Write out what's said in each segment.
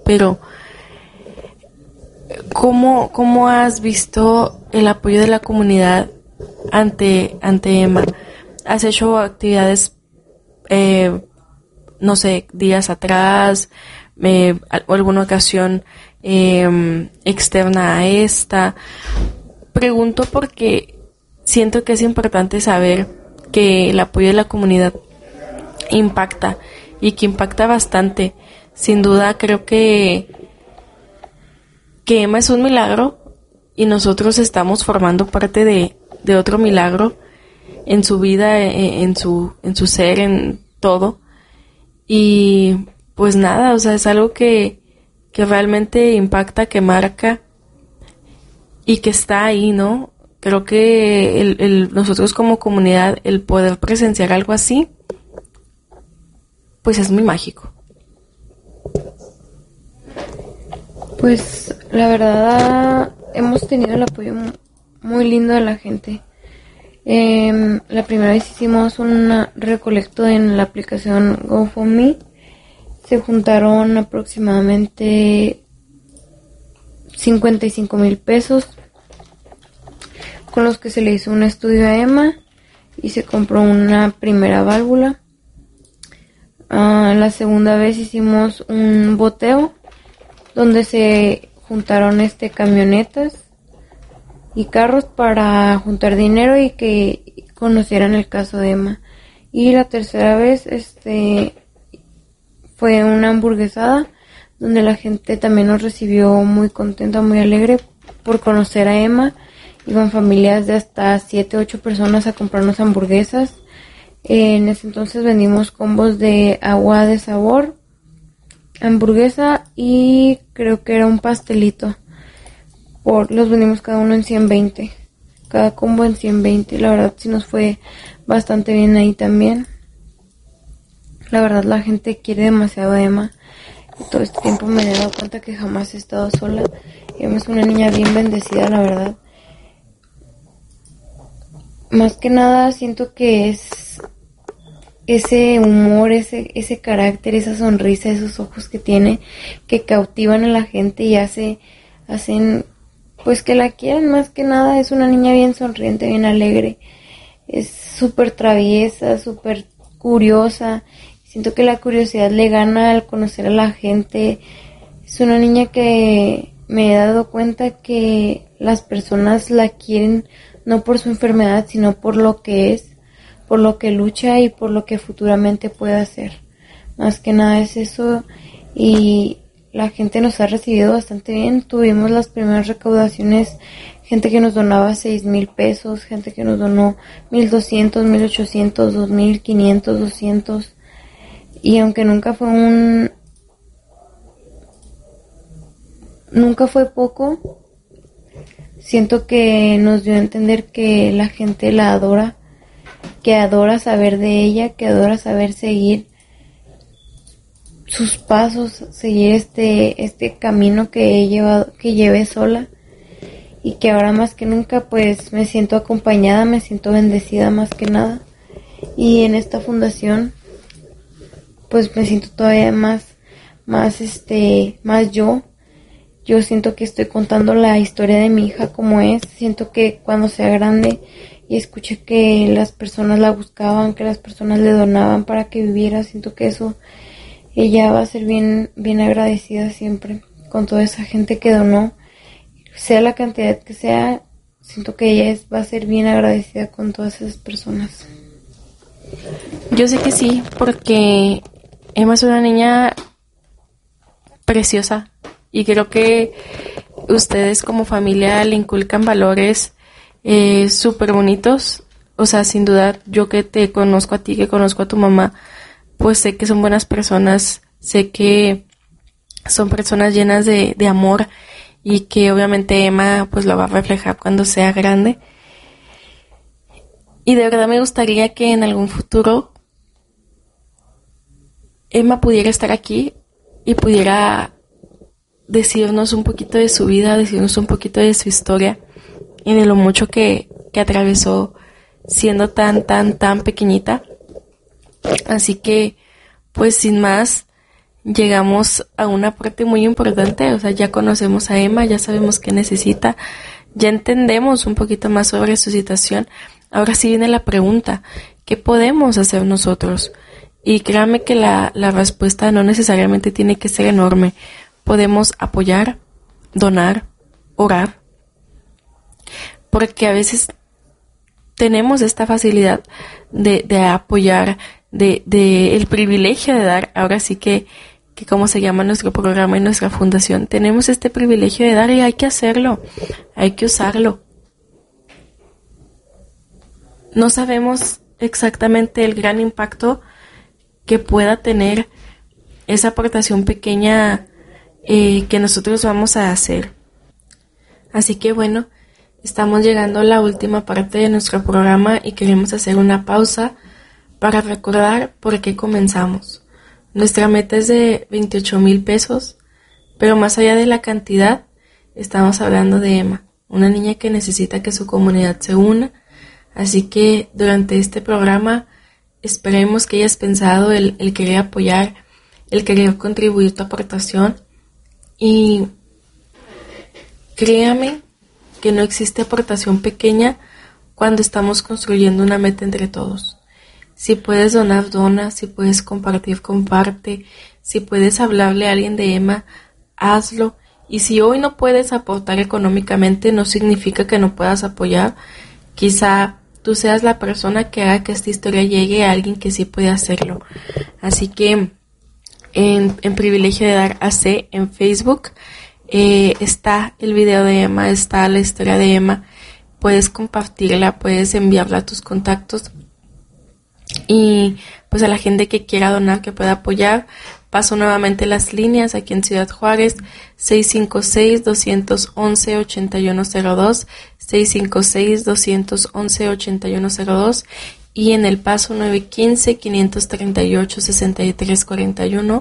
pero ¿cómo has visto el apoyo de la comunidad ante Emma? ¿Has hecho actividades, no sé, días atrás, o alguna ocasión externa a esta? Pregunto porque siento que es importante saber que el apoyo de la comunidad impacta y que impacta bastante. Sin duda creo que Emma es un milagro y nosotros estamos formando parte de otro milagro en su vida, en su ser, en todo. Y pues nada, o sea, es algo que realmente impacta, que marca y que está ahí, ¿no? Creo que nosotros como comunidad, el poder presenciar algo así, pues es muy mágico. Pues la verdad hemos tenido el apoyo muy lindo de la gente. La primera vez hicimos un recolecto en la aplicación GoFundMe. Se juntaron aproximadamente 55,000 pesos, con los que se le hizo un estudio a Emma y se compró una primera válvula. La segunda vez hicimos un boteo donde se juntaron camionetas y carros para juntar dinero y que conocieran el caso de Emma. Y la tercera vez fue una hamburguesada donde la gente también nos recibió muy contenta, muy alegre por conocer a Emma. Iban familias de hasta 7, 8 personas a comprarnos hamburguesas. En ese entonces vendimos combos de agua de sabor, hamburguesa y creo que era un pastelito. Los vendimos cada uno en 120, cada combo en 120. La verdad sí nos fue bastante bien ahí también. La verdad la gente quiere demasiado a Emma. Todo este tiempo me he dado cuenta que jamás he estado sola. Emma es una niña bien bendecida, la verdad. Más que nada siento que es ese humor, ese carácter, esa sonrisa, esos ojos que tiene, que cautivan a la gente y hacen pues que la quieran. Más que nada es una niña bien sonriente, bien alegre. Es súper traviesa, súper curiosa. Siento que la curiosidad le gana al conocer a la gente. Es una niña que me he dado cuenta que las personas la quieren no por su enfermedad, sino por lo que es, por lo que lucha y por lo que futuramente puede hacer. Más que nada es eso, y la gente nos ha recibido bastante bien. Tuvimos las primeras recaudaciones, gente que nos donaba 6,000 pesos, gente que nos donó 1,200, 1,800, 2,500, 200. Y aunque nunca fue poco, siento que nos dio a entender que la gente la adora, que adora saber de ella, que adora saber seguir sus pasos, seguir este camino que llevé sola, y que ahora más que nunca pues me siento acompañada, me siento bendecida más que nada. Y en esta fundación pues me siento todavía más yo siento que estoy contando la historia de mi hija como es. Siento que cuando sea grande y escuché que las personas la buscaban, que las personas le donaban para que viviera, siento que eso, ella va a ser bien, bien agradecida siempre con toda esa gente que donó, sea la cantidad que sea. Siento que ella va a ser bien agradecida con todas esas personas. Yo sé que sí, porque Emma es una niña preciosa y creo que ustedes como familia le inculcan valores súper bonitos. O sea, sin duda, yo que te conozco a ti, que conozco a tu mamá, pues sé que son buenas personas, sé que son personas llenas de amor, y que obviamente Emma pues lo va a reflejar cuando sea grande. Y de verdad me gustaría que en algún futuro Emma pudiera estar aquí y pudiera decirnos un poquito de su vida, decirnos un poquito de su historia y de lo mucho que atravesó siendo tan pequeñita. Así que, pues sin más, llegamos a una parte muy importante. O sea, ya conocemos a Emma, ya sabemos qué necesita, ya entendemos un poquito más sobre su situación. Ahora sí viene la pregunta, ¿qué podemos hacer nosotros? Y créanme que la respuesta no necesariamente tiene que ser enorme. Podemos apoyar, donar, orar, porque a veces tenemos esta facilidad de apoyar, de el privilegio de dar. Ahora sí que como se llama nuestro programa y nuestra fundación, tenemos este privilegio de dar y hay que hacerlo, hay que usarlo. No sabemos exactamente el gran impacto que pueda tener esa aportación pequeña que nosotros vamos a hacer. Así que bueno, estamos llegando a la última parte de nuestro programa y queremos hacer una pausa para recordar por qué comenzamos. Nuestra meta es de 28,000 pesos, pero más allá de la cantidad, estamos hablando de Emma, una niña que necesita que su comunidad se una. Así que durante este programa esperemos que hayas pensado el querer apoyar, el querer contribuir tu aportación, y créame que no existe aportación pequeña cuando estamos construyendo una meta entre todos. Si puedes donar, dona. Si puedes compartir, comparte. Si puedes hablarle a alguien de Emma, hazlo. Y si hoy no puedes aportar económicamente, no significa que no puedas apoyar. Quizá tú seas la persona que haga que esta historia llegue a alguien que sí puede hacerlo. Así que en Privilegio de Dar AC en Facebook está el video de Emma, está la historia de Emma. Puedes compartirla, puedes enviarla a tus contactos. Y pues a la gente que quiera donar, que pueda apoyar, paso nuevamente las líneas aquí en Ciudad Juárez: 656-211-8102, 656-211-8102, y en El Paso 915-538-6341,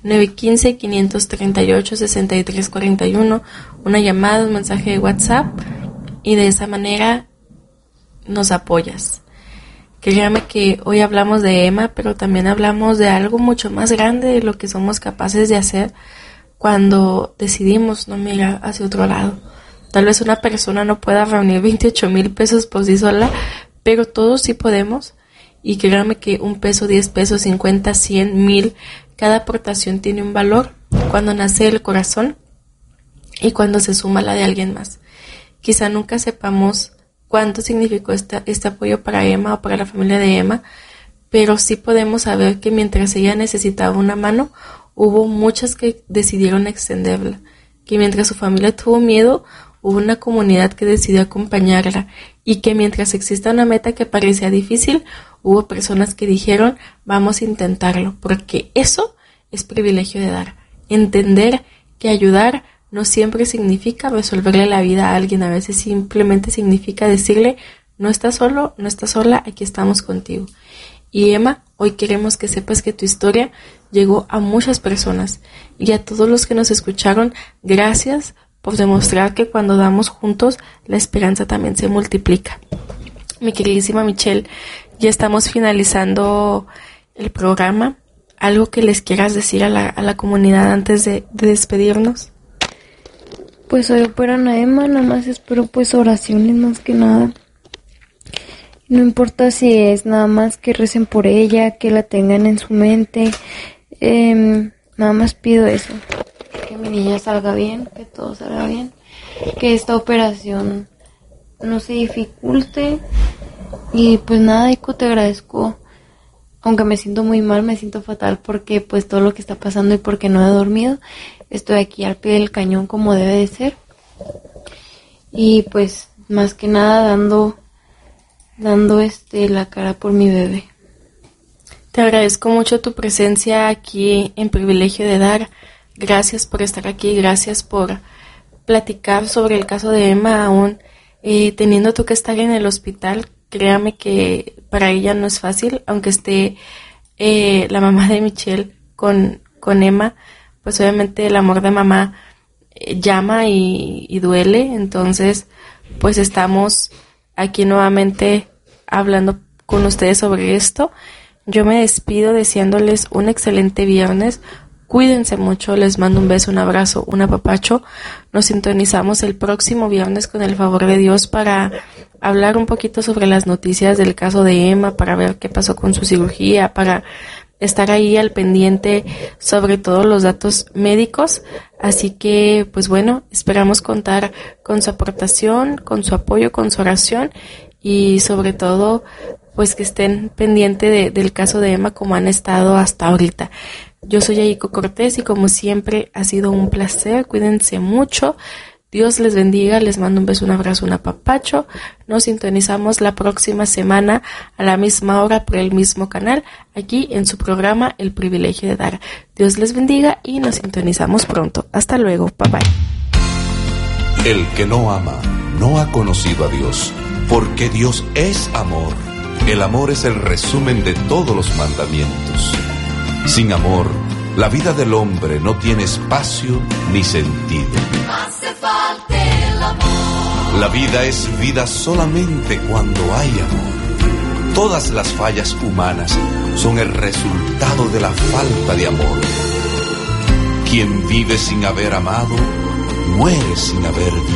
915-538-6341, una llamada, un mensaje de WhatsApp, y de esa manera nos apoyas. Créame que hoy hablamos de Emma, pero también hablamos de algo mucho más grande de lo que somos capaces de hacer cuando decidimos no mirar hacia otro lado. Tal vez una persona no pueda reunir 28,000 pesos por sí sola, pero todos sí podemos. Y créame que 1 peso, 10 pesos, 50, 100, 1000, cada aportación tiene un valor cuando nace del corazón y cuando se suma la de alguien más. Quizá nunca sepamos cuánto significó este apoyo para Emma o para la familia de Emma, pero sí podemos saber que mientras ella necesitaba una mano, hubo muchas que decidieron extenderla, que mientras su familia tuvo miedo, hubo una comunidad que decidió acompañarla, y que mientras exista una meta que parecía difícil, hubo personas que dijeron, vamos a intentarlo, porque eso es privilegio de dar. Entender que ayudar no siempre significa resolverle la vida a alguien, a veces simplemente significa decirle, no estás solo, no estás sola, aquí estamos contigo. Y Emma, hoy queremos que sepas que tu historia llegó a muchas personas, y a todos los que nos escucharon, gracias por demostrar que cuando damos juntos, la esperanza también se multiplica. Mi queridísima Michelle, ya estamos finalizando el programa. ¿Algo que les quieras decir a la comunidad antes de despedirnos? Pues hoy operan a Emma, nada más espero pues oraciones más que nada. No importa si es nada más que recen por ella, que la tengan en su mente. Nada más pido eso, que mi niña salga bien, que todo salga bien, que esta operación no se dificulte. Y pues nada, Ico, te agradezco. Aunque me siento muy mal, me siento fatal porque pues todo lo que está pasando y porque no he dormido. Estoy aquí al pie del cañón como debe de ser. Y pues más que nada dando la cara por mi bebé. Te agradezco mucho tu presencia aquí en Privilegio de Dar. Gracias por estar aquí, gracias por platicar sobre el caso de Emma aún teniendo tú que estar en el hospital. Créame que para ella no es fácil, aunque esté la mamá de Michelle con Emma, pues obviamente el amor de mamá llama y duele. Entonces pues estamos aquí nuevamente hablando con ustedes sobre esto. Yo me despido deseándoles un excelente viernes. Cuídense mucho, les mando un beso, un abrazo, un apapacho. Nos sintonizamos el próximo viernes con el favor de Dios para hablar un poquito sobre las noticias del caso de Emma, para ver qué pasó con su cirugía, para estar ahí al pendiente sobre todos los datos médicos. Así que, pues bueno, esperamos contar con su aportación, con su apoyo, con su oración y sobre todo, pues que estén pendientes del caso de Emma como han estado hasta ahorita. Yo soy Aiko Cortés y como siempre ha sido un placer. Cuídense mucho. Dios les bendiga. Les mando un beso, un abrazo, un apapacho. Nos sintonizamos la próxima semana a la misma hora por el mismo canal, aquí en su programa El Privilegio de Dar. Dios les bendiga y nos sintonizamos pronto. Hasta luego. Bye bye. El que no ama no ha conocido a Dios, porque Dios es amor. El amor es el resumen de todos los mandamientos. Sin amor, la vida del hombre no tiene espacio ni sentido. Hace falta el amor. La vida es vida solamente cuando hay amor. Todas las fallas humanas son el resultado de la falta de amor. Quien vive sin haber amado, muere sin haber vivido.